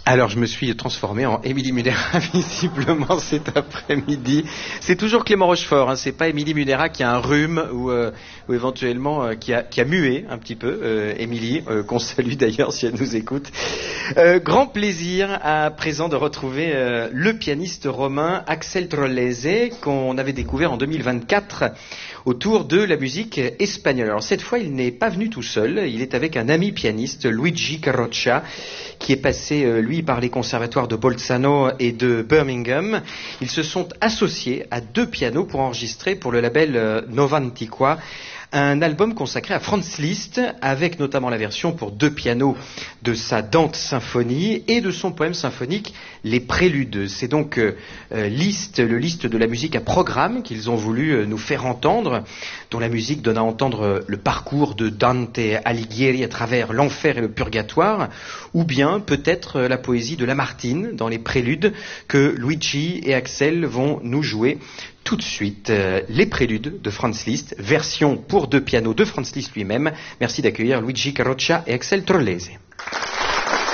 Alors, je me suis transformé en Émilie Munera, visiblement, cet après-midi. C'est toujours Clément Rochefort, hein, c'est pas Émilie Munera qui a un rhume ou éventuellement qui a mué un petit peu, Émilie, qu'on salue d'ailleurs si elle nous écoute. Grand plaisir à présent de retrouver le pianiste romain Axel Trollese, qu'on avait découvert en 2024 autour de la musique espagnole. Alors cette fois, il n'est pas venu tout seul, il est avec un ami pianiste, Luigi Carroccia, qui est passé, lui, par les conservatoires de Bolzano et de Birmingham. Ils se sont associés à 2 pianos pour enregistrer pour le label Novantiqua un album consacré à Franz Liszt, avec notamment la version pour 2 pianos de sa Dante symphonie et de son poème symphonique Les Préludes. C'est donc le Liszt de la musique à programme qu'ils ont voulu nous faire entendre, dont la musique donne à entendre le parcours de Dante Alighieri à travers l'enfer et le purgatoire, ou bien peut-être la poésie de Lamartine dans les Préludes que Luigi et Axel vont nous jouer tout de suite. Les Préludes de Franz Liszt, version pour 2 pianos de Franz Liszt lui-même. Merci d'accueillir Luigi Carroccia et Axel Trollese.